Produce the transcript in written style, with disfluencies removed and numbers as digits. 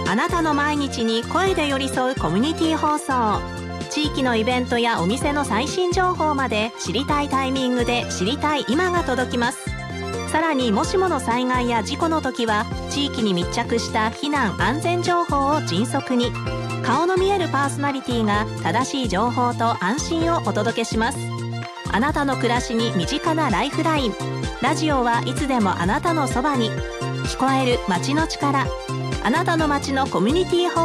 あなたの毎日に声で寄り添うコミュニティ放送。地域のイベントやお店の最新情報まで、知りたいタイミングで知りたい今が届きます。さらにもしもの災害や事故の時は、地域に密着した避難安全情報を迅速に、顔の見えるパーソナリティが正しい情報と安心をお届けします。あなたの暮らしに身近なライフライン。ラジオはいつでもあなたのそばに。聞こえる街の力。あなたの街のコミュニティ放送